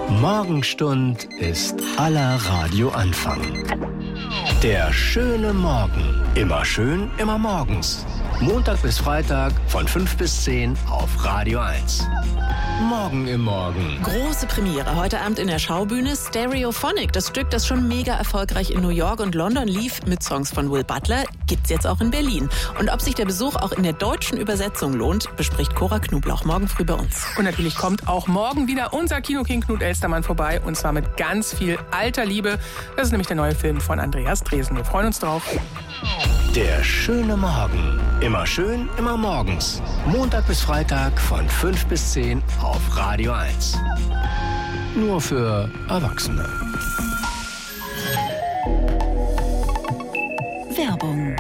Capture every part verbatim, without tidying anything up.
Morgenstund ist aller Radioanfang. Der schöne Morgen. Immer schön, immer morgens. Montag bis Freitag von fünf bis zehn auf Radio eins. Morgen im Morgen. Große Premiere heute Abend in der Schaubühne. Stereophonic, das Stück, das schon mega erfolgreich in New York und London lief mit Songs von Will Butler, gibt's jetzt auch in Berlin. Und ob sich der Besuch auch in der deutschen Übersetzung lohnt, bespricht Cora Knoblauch morgen früh bei uns. Und natürlich kommt auch morgen wieder unser Kinoking Knut Elstermann vorbei, und zwar mit ganz viel alter Liebe. Das ist nämlich der neue Film von Andreas Dresen. Wir freuen uns drauf. Der schöne Morgen. Immer schön, immer morgens. Montag bis Freitag von fünf bis zehn auf Radio eins. Nur für Erwachsene. Werbung.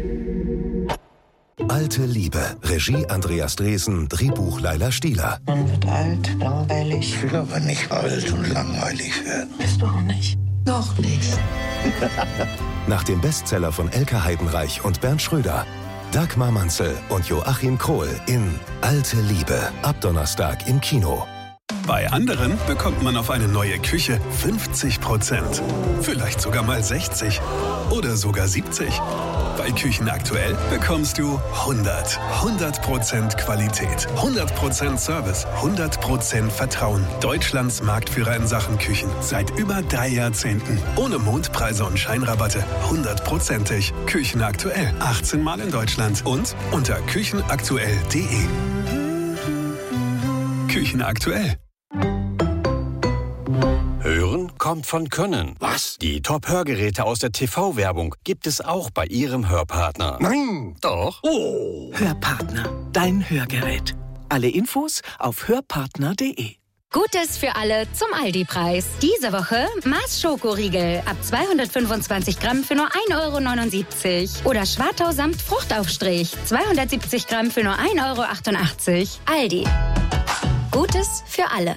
Alte Liebe. Regie Andreas Dresen, Drehbuch Laila Stieler. Man wird alt, langweilig. Ich will aber nicht alt und langweilig werden. Bist du auch nicht? Noch nicht. Nach dem Bestseller von Elke Heidenreich und Bernd Schröder. Dagmar Manzel und Joachim Krohl in Alte Liebe. Ab Donnerstag im Kino. Bei anderen bekommt man auf eine neue Küche fünfzig Prozent. Vielleicht sogar mal sechzig oder sogar siebzig. Bei Küchen aktuell bekommst du hundert. hundert Prozent Qualität, hundert Prozent Service, hundert Prozent Vertrauen. Deutschlands Marktführer in Sachen Küchen. Seit über drei Jahrzehnten. Ohne Mondpreise und Scheinrabatte. hundertprozentig. Küchen aktuell. achtzehn Mal in Deutschland. Und unter küchenaktuell punkt de. Küchen aktuell. Hören kommt von Können. Was? Die Top-Hörgeräte aus der T V-Werbung gibt es auch bei Ihrem Hörpartner. Nein! Doch. Oh! Hörpartner, dein Hörgerät. Alle Infos auf hörpartner punkt de. Gutes für alle zum Aldi-Preis. Diese Woche Mars Schokoriegel ab zweihundertfünfundzwanzig Gramm für nur ein Euro neunundsiebzig. Oder Schwartau samt Fruchtaufstrich zweihundertsiebzig Gramm für nur ein Euro achtundachtzig. Aldi. Gutes für alle.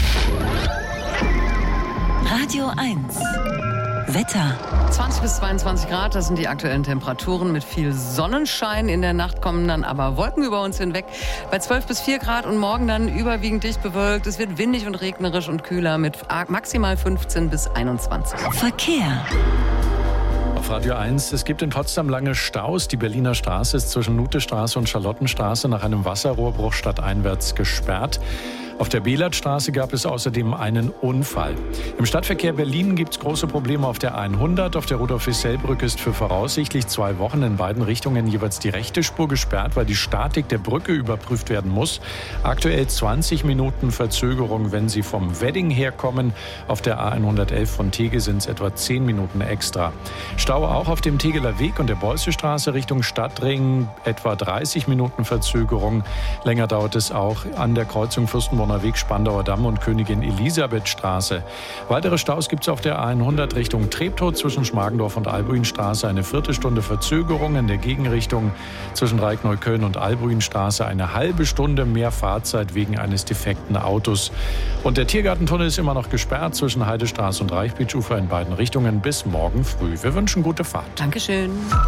Radio eins. Wetter. zwanzig bis zweiundzwanzig Grad, das sind die aktuellen Temperaturen mit viel Sonnenschein. In der Nacht kommen dann aber Wolken über uns hinweg. Bei zwölf bis vier Grad und morgen dann überwiegend dicht bewölkt. Es wird windig und regnerisch und kühler mit maximal fünfzehn bis einundzwanzig. Verkehr. Auf Radio eins, es gibt in Potsdam lange Staus. Die Berliner Straße ist zwischen Nutestraße und Charlottenstraße nach einem Wasserrohrbruch stadteinwärts gesperrt. Auf der Belatstraße gab es außerdem einen Unfall. Im Stadtverkehr Berlin gibt es große Probleme auf der hundert. Auf der Rudolf-Hissell-Brücke ist für voraussichtlich zwei Wochen in beiden Richtungen jeweils die rechte Spur gesperrt, weil die Statik der Brücke überprüft werden muss. Aktuell zwanzig Minuten Verzögerung, wenn Sie vom Wedding herkommen. Auf der A hundertelf von Tegel sind es etwa zehn Minuten extra. Stau auch auf dem Tegeler Weg und der Beussestraße Richtung Stadtring. Etwa dreißig Minuten Verzögerung. Länger dauert es auch an der Kreuzung Fürstenborner Weg, Spandauer Damm und Königin Elisabethstraße. Weitere Staus gibt es auf der A hundert Richtung Treptow zwischen Schmargendorf und Albuinstraße. Eine Viertelstunde Verzögerung in der Gegenrichtung zwischen Reikneukölln und Albuinstraße. Eine halbe Stunde mehr Fahrzeit wegen eines defekten Autos. Und der Tiergartentunnel ist immer noch gesperrt zwischen Heidestraße und Reichbeetufer in beiden Richtungen bis morgen früh. Wir wünschen gute Fahrt. Dankeschön.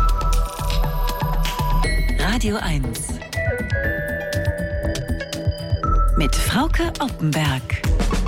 Radio eins. Mit Frauke Oppenberg.